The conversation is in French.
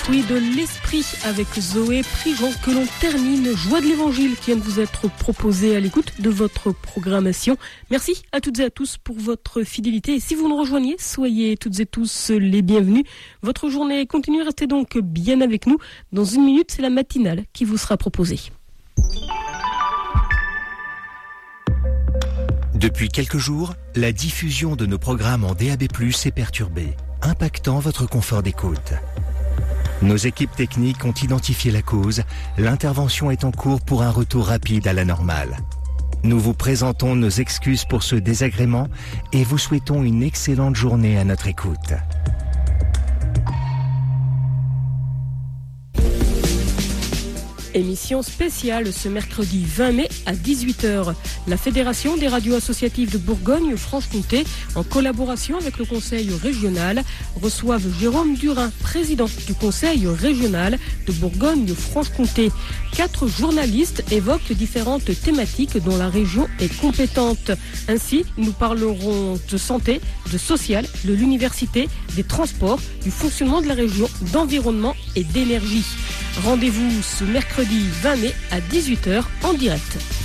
Fruit de l'esprit avec Zoé Prigent que l'on termine. Joie de l'évangile qui vient de vous être proposée à l'écoute de votre programmation. Merci à toutes et à tous pour votre fidélité. Et si vous nous rejoignez, soyez toutes et tous les bienvenus. Votre journée continue, restez donc bien avec nous. Dans une minute, c'est la matinale qui vous sera proposée. Depuis quelques jours, la diffusion de nos programmes en DAB+ est perturbée, impactant votre confort d'écoute. Nos équipes techniques ont identifié la cause. L'intervention est en cours pour un retour rapide à la normale. Nous vous présentons nos excuses pour ce désagrément et vous souhaitons une excellente journée à notre écoute. Émission spéciale ce mercredi 20 mai à 18h. La Fédération des radios associatives de Bourgogne-Franche-Comté, en collaboration avec le Conseil régional, reçoivent Jérôme Durin, président du Conseil régional de Bourgogne-Franche-Comté. 4 journalistes évoquent différentes thématiques dont la région est compétente. Ainsi, nous parlerons de santé, de social, de l'université, des transports, du fonctionnement de la région, d'environnement et d'énergie. Rendez-vous ce mercredi 20 mai à 18h en direct.